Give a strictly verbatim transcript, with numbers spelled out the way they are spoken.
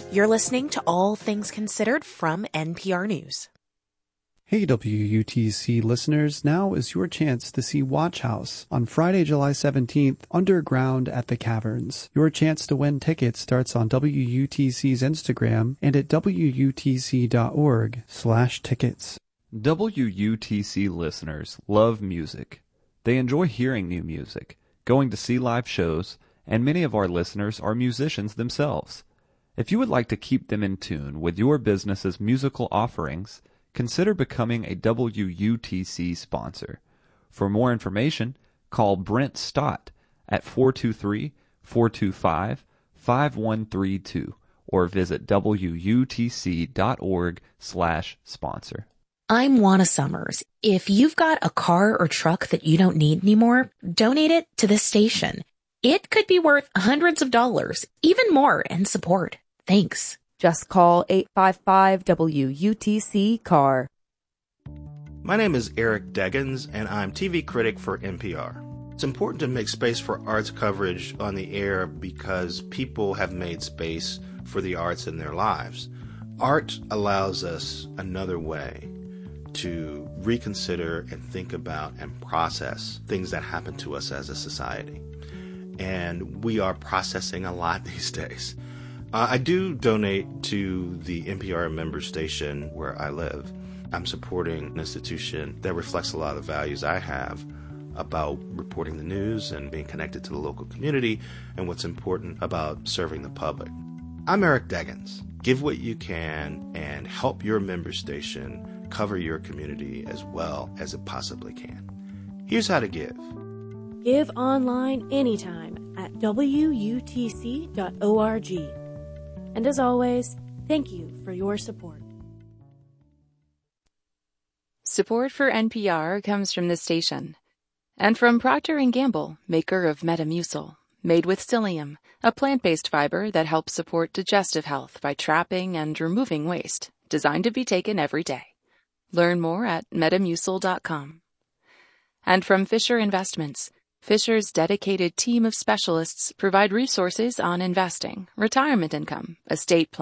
You're listening to All Things Considered from N P R News. Hey W U T C listeners, now is your chance to see Watch House on Friday, July seventeenth, underground at the Caverns. Your chance to win tickets starts on W U T C's Instagram and at W U T C dot org slash tickets. W U T C listeners love music. They enjoy hearing new music, going to see live shows, and many of our listeners are musicians themselves. If you would like to keep them in tune with your business's musical offerings, consider becoming a W U T C sponsor. For more information, call Brent Stott at four two three, four two five, five one three two or visit W U T C dot org slash sponsor. I'm Juana Summers. If you've got a car or truck that you don't need anymore, donate it to this station. It could be worth hundreds of dollars, even more, in support. Thanks. Just call eight five five W U T C C A R. My name is Eric Deggans, and I'm T V critic for N P R. It's important to make space for arts coverage on the air because people have made space for the arts in their lives. Art allows us another way to reconsider and think about and process things that happen to us as a society. And we are processing a lot these days. Uh, I do donate to the N P R member station where I live. I'm supporting an institution that reflects a lot of the values I have about reporting the news and being connected to the local community and what's important about serving the public. I'm Eric Deggans. Give what you can and help your member station cover your community as well as it possibly can. Here's how to give. Give online anytime at W U T C dot org. And as always, thank you for your support. Support for N P R comes from this station and from Procter and Gamble, maker of Metamucil, made with psyllium, a plant-based fiber that helps support digestive health by trapping and removing waste, designed to be taken every day. Learn more at metamucil dot com. And from Fisher Investments, Fisher's dedicated team of specialists provide resources on investing, retirement income, estate planning,